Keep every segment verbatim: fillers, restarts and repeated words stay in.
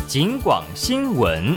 警广新闻。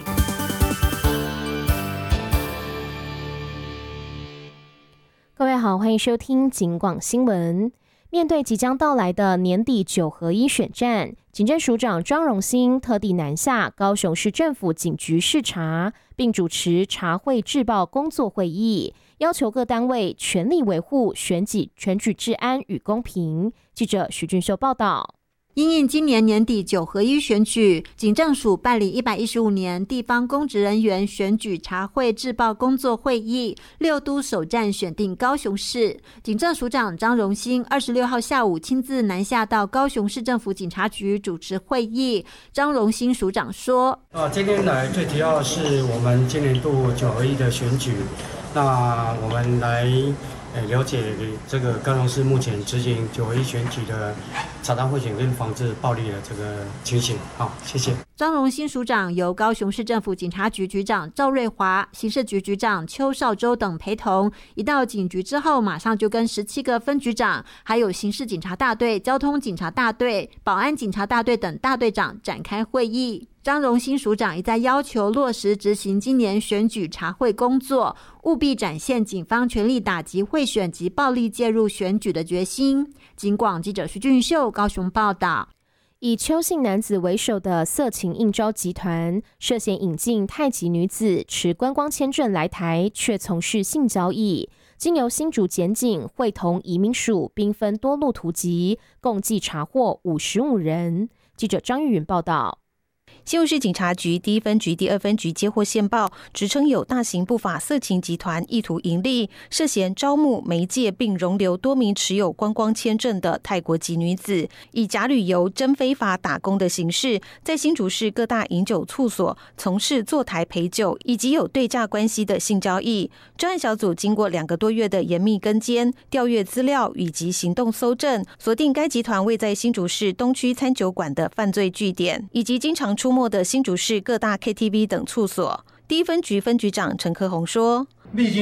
各位好，欢迎收听警广新闻。面对即将到来的年底九合一选战，警政署长庄荣兴特地南下高雄市政府警局视察，并主持查会制报工作会议，要求各单位全力维护选举选举治安与公平。记者徐俊秀报道。 因应今年年底九合一选举，警政署办理一百一十五年地方公职人员选举查会制报工作会议，六都首站选定高雄市。警政署长张荣兴二十六号下午亲自南下到高雄市政府警察局主持会议。张荣兴署长说： 啊，今天来最主要是我们今年度九合一的选举，那我们来诶，了解这个高雄市目前执行九合一选举的查赃贿选跟防治暴力的这个情形。好，谢谢。 张荣兴署长由高雄市政府警察局局长赵瑞华、刑事局局长邱少洲等陪同。一到警局之后，马上就跟十七个分局长，还有刑事警察大队、交通警察大队、保安警察大队等大队长展开会议。张荣兴署长一再要求落实执行今年选举查会工作，务必展现警方全力打击贿选及暴力介入选举的决心。警广记者徐俊秀高雄报道。 以邱姓男子为首的色情应招集团涉嫌引进太极女子持观光签证来台，却从事性交易，经由新竹检警会同移民署兵分多路突击，共计查获五十五人。记者张玉云报道。 新竹市警察局第一分局、第二分局接获线报，指称有大型不法色情集团意图盈利，涉嫌招募、媒介并容留多名持有观光签证的泰国籍女子，以假旅游、真非法打工的形式，在新竹市各大饮酒处所从事坐台陪酒以及有对价关系的性交易。专案小组经过两个多月的严密跟监、调阅资料以及行动搜证，锁定该集团位在新竹市东区餐酒馆的犯罪据点，以及经常出没的新竹市各大 K T V 等处所。第一分局分局长陈科宏说：